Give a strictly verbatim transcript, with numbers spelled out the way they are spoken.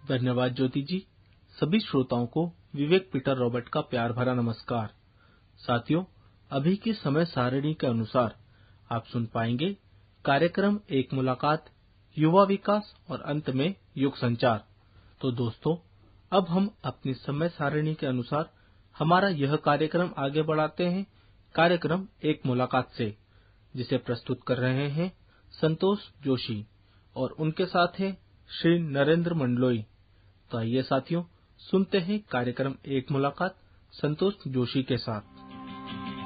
धन्यवाद ज्योति जी। सभी श्रोताओं को विवेक पीटर रॉबर्ट का प्यार भरा नमस्कार। साथियों, अभी की समय सारिणी के अनुसार आप सुन पाएंगे कार्यक्रम एक मुलाकात, युवा विकास और अंत में युग संचार। तो दोस्तों, अब हम अपनी समय सारिणी के अनुसार हमारा यह कार्यक्रम आगे बढ़ाते हैं कार्यक्रम एक मुलाकात से, जिसे प्रस्तुत कर रहे हैं संतोष जोशी और उनके साथ हैं श्री नरेंद्र मंडलोई। तो आइए साथियों, सुनते हैं कार्यक्रम एक मुलाकात संतोष जोशी के साथ।